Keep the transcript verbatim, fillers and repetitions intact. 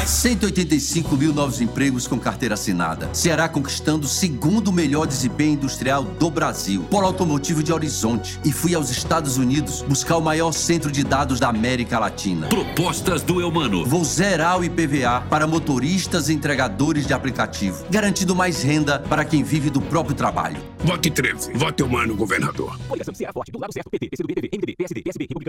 cento e oitenta e cinco mil novos empregos com carteira assinada. Ceará conquistando o segundo melhor desempenho industrial do Brasil. Polo Automotivo de Horizonte. E fui aos Estados Unidos buscar o maior centro de dados da América Latina. Propostas do Eumano. Vou zerar o I P V A para motoristas e entregadores de aplicativo, garantindo mais renda para quem vive do próprio trabalho. Vote treze. Vote Eumano, governador. Coligação de Ceará Forte, do lado certo, P T, P C do B, P V, M D B, P S D, P S B, Republicano.